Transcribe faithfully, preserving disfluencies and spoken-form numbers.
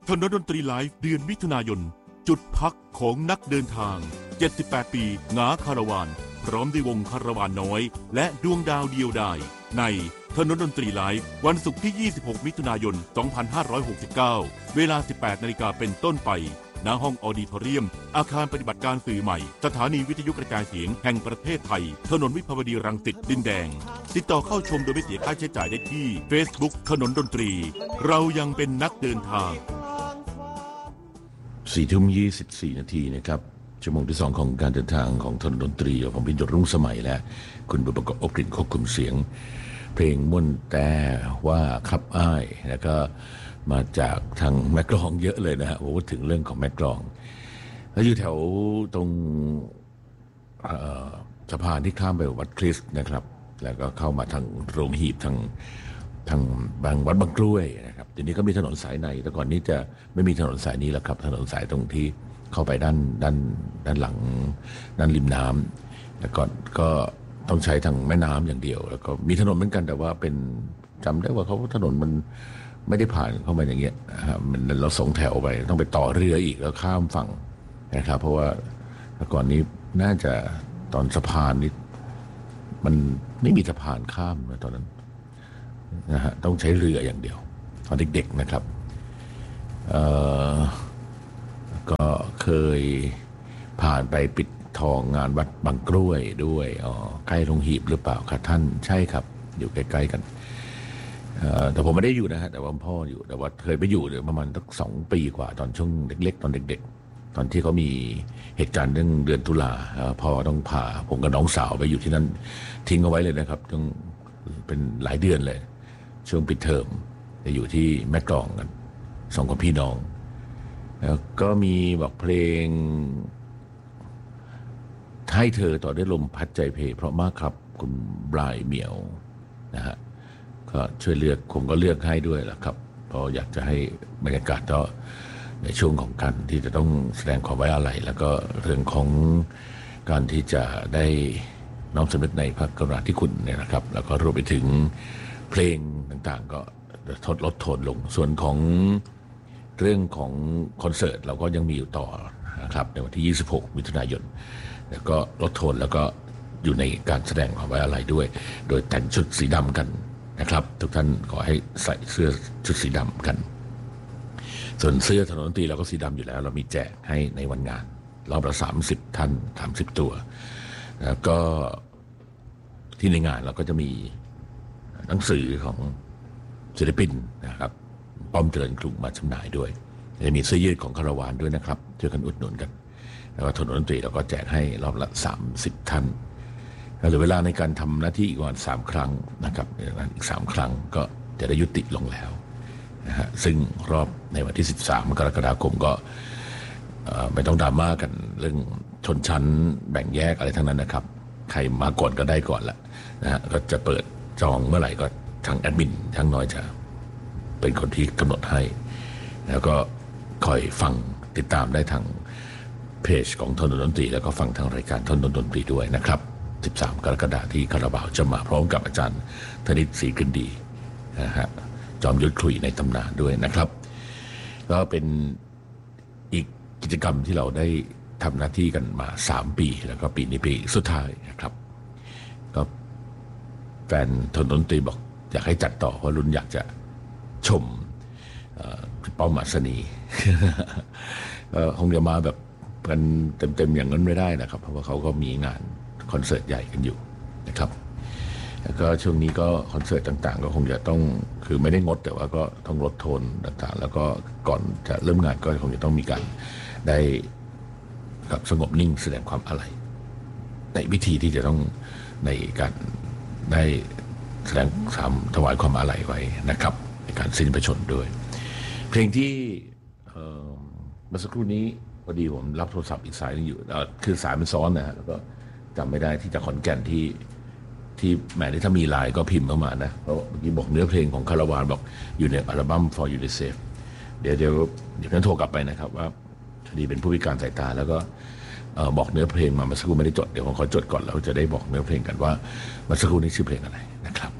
ถนนดนตรีไลฟ์เดือนมิถุนายนจุดพักของนักเดินทางเจ็ดสิบแปดปีงาคาราวานพร้อมด้วยวงคาราวานน้อยและดวงดาวเดียวดายในถนนดนตรีไลฟ์วันศุกร์ที่ยี่สิบหกมิถุนายนสองพันห้าร้อยหกสิบเก้าเวลา สิบแปดนาฬิกาเป็นต้นไปณห้องออดิทอเรียมอาคารปฏิบัติการสื่อใหม่สถานีวิทยุกระจายเสียงแห่งประเทศไทยถนนวิภาวดีรังสิตดินแดงติดต่อเข้าชมโดยไม่เสียค่าใช้จ่ายได้ที่ Facebook ถนนดนตรีเรายังเป็นนักเดินทางสี่ทุ่มยี่สิบสี่นาทีนะครับชั่วโมงที่สองของการเดินทางของถนนดนตรีของพิญญรุ่งสมัยและคุณบุปกรอบกลิ่นควบคุมเสียงเพลงม่วนแต่ว่าคับอ้ายแล้วก็มาจากทางแม่กลองเยอะเลยนะฮะพูดถึงเรื่องของแม่กลองแล้วอยู่แถวตรงสะพานที่ข้ามไปวัดคริสต์นะครับแล้วก็เข้ามาทางโรงหีบทางทางบางวัดบางกล้วยนะครับทีนี้ก็มีถนนสายในแต่ก่อนนี้จะไม่มีถนนสายนี้แล้วครับถนนสายตรงที่เข้าไปด้านด้านด้านหลังด้านริมน้ำแล้วก็ก็ต้องใช้ทางแม่น้ำอย่างเดียวแล้วก็มีถนนเหมือนกันแต่ว่าเป็นจำได้ว่าเขาถนนมันไม่ได้ผ่านเข้ามาอย่างเงี้ยมันเราส่งแถวไปต้องไปต่อเรืออีกแล้วข้ามฝั่งนะครับเพราะว่าแต่ก่อนนี้น่าจะตอนสะพานนี้มันไม่มีสะพานข้ามตอนนั้นนะฮะต้องใช้เรืออย่างเดียวตอนเด็กๆนะครับเอ่อก็เคยผ่านไปปิดทองงานวัดบางกล้วยด้วยอ๋อใกล้โรงหีบหรือเปล่าครับท่านใช่ครับอยู่ใกล้ๆกันแต่ผมไม่ได้อยู่นะฮะแต่ว่าพ่ออยู่แต่ว่าเคยไปอยู่เดี๋ยวประมาณสักสองปีกว่าตอนช่วงเล็กๆตอนเด็กๆตอนที่เขามีเหตุการณ์เรื่องเดือนตุลาพ่อต้องพาผมกับน้องสาวไปอยู่ที่นั่นทิ้งเอาไว้เลยนะครับต้องเป็นหลายเดือนเลยช่วงปิดเทอมจะอยู่ที่แม่กลองกันสองคนพี่น้องแล้วก็มีบอกเพลงให้เธอต่อด้วยลมพัดใจเพเพราะมากครับคุณบลายเหมียวนะฮะก็ช่วยเลือกผมก็เลือกให้ด้วยแหละครับเพราะอยากจะให้บรรยากาศก็ในช่วงของการที่จะต้องแสดงความไว้อาลัยแล้วก็เรื่องของการที่จะได้น้อมสำนึกในพระกรุณาธิคุณเนี่ยนะครับแล้วก็รวมไปถึงเพลงต่างๆก็ทดลดโทนลงส่วนของเรื่องของคอนเสิร์ตเราก็ยังมีอยู่ต่อนะครับในวันที่ยี่สิบหกมิถุนายนแล้วก็ลดโทนแล้วก็อยู่ในการแสดงความไว้อาลัยด้วยโดยแต่งชุดสีดำกันนะครับทุกท่านขอให้ใส่เสื้อชุดสีดำกันส่วนเสื้อถนนดนตรีเราก็สีดำอยู่แล้วเรามีแจกให้ในวันงานรอบละสามสิบท่านสามสิบตัวแล้วก็ที่ในงานเราก็จะมีหนังสือของศิลปินนะครับป้อมเจริญกรุงมาจำหน่ายด้วยจะมีเสื้อยืดของคาราวานด้วยนะครับช่วยกันอุดหนุนกันแล้วก็ถนนดนตรีเราก็แจกให้รอบละสามสิบท่านเหลือเวลาในการทำหน้าที่อีกวันสามครั้งนะครับอีกสามครั้งก็จะได้ยุติลงแล้วนะฮะซึ่งรอบในวันที่สิบสามกรกฎาคมก็ไม่ต้องดราม่ากันเรื่องชนชั้นแบ่งแยกอะไรทั้งนั้นนะครับใครมาก่อนก็ได้ก่อนละนะฮะก็จะเปิดจองเมื่อไหร่ก็ทางแอดมินทางน้อยจะเป็นคนที่กำหนดให้แล้วก็คอยฟังติดตามได้ทางเพจของถนนดนตรีแล้วก็ฟังทางรายการถนนดนตรีด้วยนะครับสิบสามกรกฎาคมที่คาราบาวจะมาพร้อมกับอาจารย์ธนิตศรีกึนดีนะฮะจอมยุทธขลุ่ยในตำนานด้วยนะครับก็เป็นอีกกิจกรรมที่เราได้ทำหน้าที่กันมาสามปีแล้วก็ปีนี้ปีสุดท้ายนะครับก็แฟนถนนดนตรีบอกอยากให้จัดต่อเพราะรุ่นอยากจะชมเป้าหมายสนีคงจะมาแบบกันเต็มๆอย่างนั้นไม่ได้นะครับเพราะว่าเขาก็มีงานคอนเสิร์ตใหญ่กันอยู่นะครับแล้วก็ช่วงนี้ก็คอนเสิร์ตต่างๆก็คงจะต้องคือไม่ได้งดแต่ว่าก็ต้องลดโทนต่างๆแล้วก็ก่อนจะเริ่มงานก็คงจะต้องมีการได้กับสงบนิ่งแสดงความอาลัยในพิธีที่จะต้องในการได้แสดงความถวายความอาลัยไว้นะครับในการสิ้นพระชนม์ด้วยเพลงที่เมื่อสักครู่นี้พอดีผมรับโทรศัพท์อีกสายนึงอยู่คือสายมันซ้อนนะฮะแล้วก็จำไม่ได้ที่จากขอนแก่นที่ที่แหมที่ถ้ามีไลน์ก็พิมพ์เข้ามานะเพราะเมื่อกี้บอกเนื้อเพลงของคาราวานบอกอยู่ในอัลบั้ม For UNICEF เดี๋ยวเดี๋ยวเดี๋ยวนั้นโทรกลับไปนะครับว่าพอดีเป็นผู้พิการสายตาแล้วก็บอกเนื้อเพลงมาเมื่อสักครู่ไม่ได้จดเดี๋ยวผมขอจดก่อนแล้วจะได้บอกเนื้อเพลงกันว่าเมื่อสักครู่นี้ชื่อเพลงอะไรนะครับ